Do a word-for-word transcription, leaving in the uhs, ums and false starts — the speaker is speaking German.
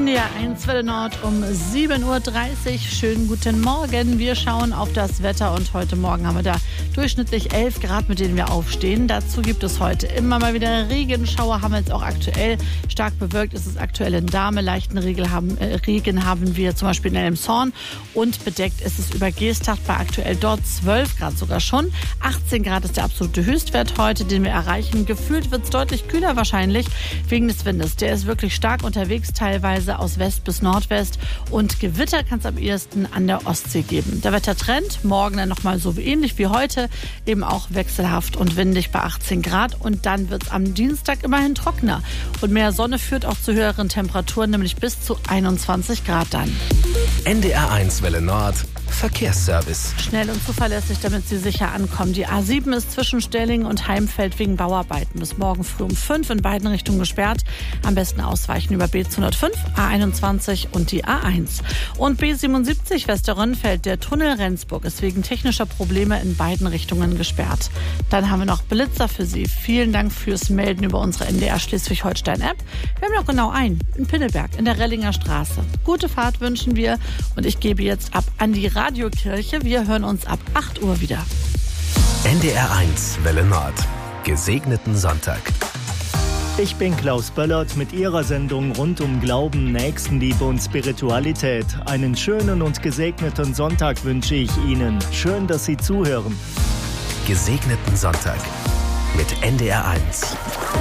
D R eins Welle Nord um sieben Uhr dreißig. Schönen guten Morgen. Wir schauen auf das Wetter und heute Morgen haben wir da durchschnittlich elf Grad, mit denen wir aufstehen. Dazu gibt es heute immer mal wieder Regenschauer, haben wir jetzt auch aktuell. Stark bewölkt ist es aktuell in Dahme. Leichten Regen haben, äh, Regen haben wir zum Beispiel in Elmshorn und bedeckt ist es über Geesthacht bei aktuell dort zwölf Grad sogar schon. achtzehn Grad ist der absolute Höchstwert heute, den wir erreichen. Gefühlt wird es deutlich kühler wahrscheinlich wegen des Windes. Der ist wirklich stark unterwegs, teilweise aus West bis Nordwest, und Gewitter kann es am ehesten an der Ostsee geben. Der Wettertrend morgen dann nochmal so ähnlich wie heute, eben auch wechselhaft und windig bei achtzehn Grad, und dann wird es am Dienstag immerhin trockener und mehr Sonne führt auch zu höheren Temperaturen, nämlich bis zu einundzwanzig Grad dann. N D R eins Welle Nord Verkehrsservice. Schnell und zuverlässig, damit Sie sicher ankommen. Die A sieben ist zwischen Stellingen und Heimfeld wegen Bauarbeiten bis morgen früh um fünf in beiden Richtungen gesperrt. Am besten ausweichen über B zweihundertfünf, A einundzwanzig und die A eins. Und B siebenundsiebzig Westerrönfeld, der Tunnel Rendsburg, ist wegen technischer Probleme in beiden Richtungen gesperrt. Dann haben wir noch Blitzer für Sie. Vielen Dank fürs Melden über unsere N D R Schleswig-Holstein-App. Wir haben noch genau einen in Pinneberg in der Rellinger Straße. Gute Fahrt wünschen wir, und ich gebe jetzt ab an die Radiokirche. Wir hören uns ab acht Uhr wieder. N D R eins Welle Nord. Gesegneten Sonntag. Ich bin Klaus Böllert mit Ihrer Sendung rund um Glauben, Nächstenliebe und Spiritualität. Einen schönen und gesegneten Sonntag wünsche ich Ihnen. Schön, dass Sie zuhören. Gesegneten Sonntag mit N D R eins.